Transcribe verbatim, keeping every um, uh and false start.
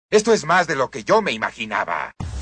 Esto es más de lo que yo me imaginaba.